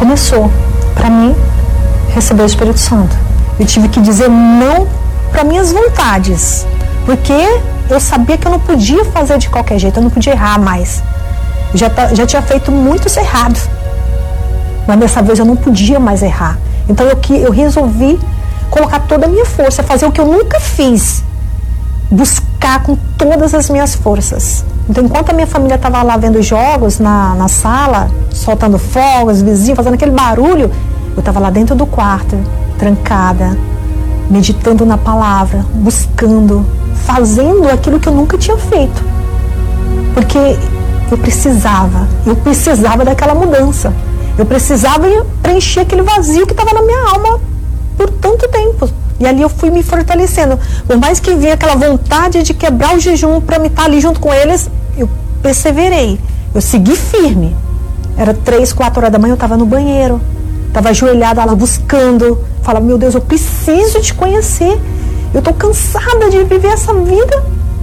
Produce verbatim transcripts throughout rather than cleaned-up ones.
começou, para mim, receber o Espírito Santo. Eu tive que dizer não para minhas vontades, porque eu sabia que eu não podia fazer de qualquer jeito, eu não podia errar mais. Eu já, já tinha feito muitos errados, mas dessa vez eu não podia mais errar. Então eu, eu resolvi colocar toda a minha força, fazer o que eu nunca fiz, buscar com todas as minhas forças. Então, enquanto a minha família estava lá vendo jogos na, na sala, soltando fogos, vizinhos, fazendo aquele barulho, eu estava lá dentro do quarto, trancada, meditando na palavra, buscando, fazendo aquilo que eu nunca tinha feito. Porque eu precisava, eu precisava daquela mudança. Eu precisava preencher aquele vazio que estava na minha alma por tanto tempo. E ali eu fui me fortalecendo. Por mais que vinha aquela vontade de quebrar o jejum para me estar ali junto com eles, eu perseverei. Eu segui firme. Era três, quatro horas da manhã, eu estava no banheiro. Estava ajoelhada lá buscando. Falava, meu Deus, eu preciso te conhecer. Eu estou cansada de viver essa vida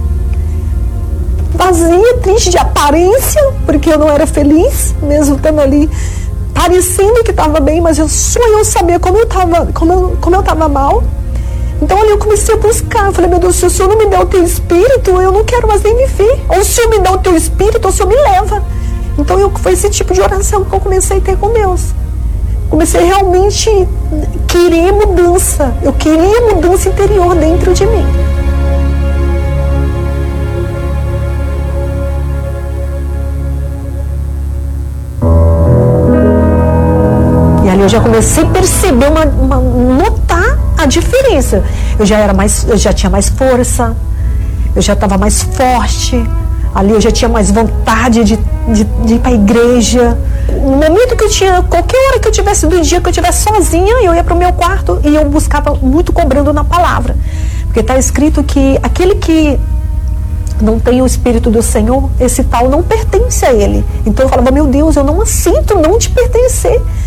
vazia, triste, de aparência, porque eu não era feliz, mesmo estando ali parecendo que estava bem, mas eu, só eu sabia como eu estava como eu, como eu estava mal. Então ali eu comecei a buscar. Eu falei, meu Deus, se o Senhor não me der o teu espírito, eu não quero mais nem me ver. Ou se o Senhor me dá o teu espírito, ou se o Senhor me leva. Então eu, foi esse tipo de oração que eu comecei a ter com Deus. Comecei realmente a querer mudança. Eu queria mudança interior dentro de mim. E ali eu já comecei a perceber, uma, uma, notar a diferença. Eu já era mais, eu já tinha mais força, eu já estava mais forte. Ali eu já tinha mais vontade de, de, de ir para a igreja. No momento que eu tinha, qualquer hora que eu tivesse do dia que eu estivesse sozinha, eu ia para o meu quarto e eu buscava muito cobrando na palavra. Porque está escrito que aquele que não tem o Espírito do Senhor, esse tal não pertence a ele. Então eu falava, meu Deus, eu não aceito não te pertencer.